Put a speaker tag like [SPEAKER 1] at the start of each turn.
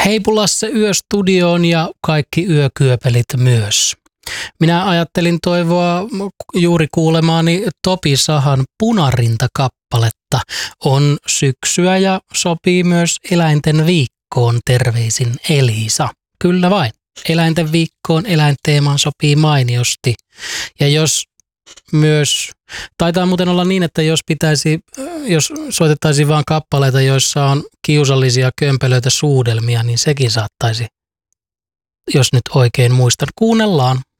[SPEAKER 1] Heipulasse yöstudioon ja kaikki yökyöpelit myös. Minä ajattelin toivoa juuri kuulemaani Topi Sahan Punarinta-kappaletta. On syksyä ja sopii myös eläinten viikkoon, terveisin Elisa. Kyllä vain. Eläinten viikkoon, eläinteemaan sopii mainiosti. Ja jos myös, taitaa muuten olla niin, että jos soitettaisiin vaan kappaleita, joissa on kiusallisia kömpelöitä suudelmia, niin sekin saattaisi, jos nyt oikein muistan. Kuunnellaan.